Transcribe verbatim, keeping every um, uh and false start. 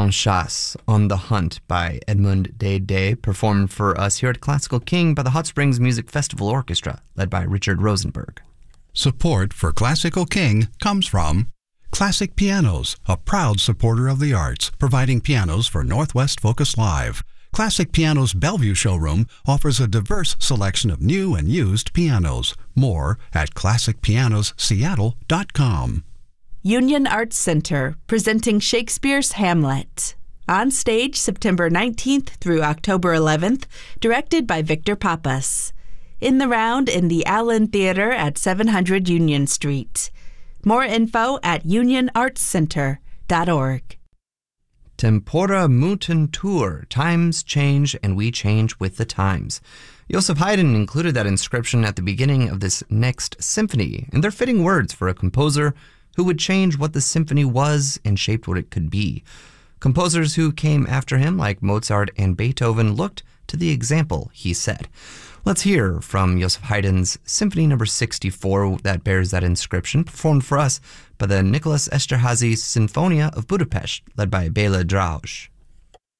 En Chasse, On the Hunt by Edmund Day Day, performed for us here at Classical King by the Hot Springs Music Festival Orchestra, led by Richard Rosenberg. Support for Classical King comes from Classic Pianos, a proud supporter of the arts, providing pianos for Northwest Focus Live. Classic Pianos Bellevue showroom offers a diverse selection of new and used pianos. More at classic pianos seattle dot com. Union Arts Center, presenting Shakespeare's Hamlet. On stage September nineteenth through October eleventh, directed by Victor Pappas. In the round in the Allen Theater at seven hundred Union Street. More info at union arts center dot org. Tempora mutantur, times change and we change with the times. Joseph Haydn included that inscription at the beginning of this next symphony, and they're fitting words for a composer who would change what the symphony was and shaped what it could be. Composers who came after him, like Mozart and Beethoven, looked to the example he set. Let's hear from Joseph Haydn's Symphony number sixty-four that bears that inscription, performed for us by the Nicholas Esterhazy Sinfonia of Budapest, led by Bela Drausch.